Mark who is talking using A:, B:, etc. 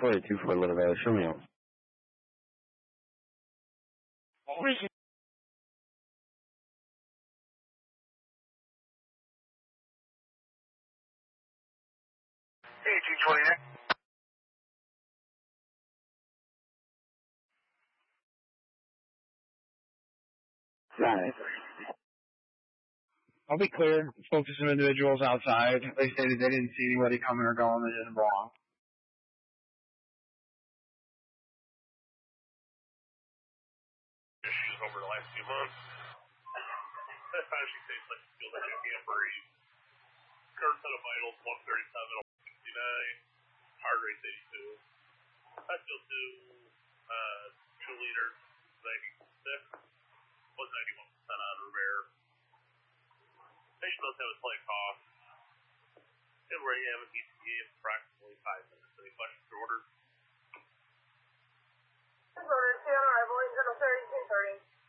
A: 24824 Little Valley. Show me out.
B: Hey, 228.
A: Nice.
B: I'll be clear. Spoke to some individuals outside. They stated they didn't see anybody coming or going. They didn't belong.
C: Issues over the last few months. That's how she tastes like feels like a can't breathe. Current set of vitals 137 69. Heart rate 82. SpO2 2 liters 96. Was 91% on rare. Patient does have a slight cough. And where you have an ECG in approximately 5 minutes. Any questions or orders?
D: Order 2 on arrival, 8:30, 2:30.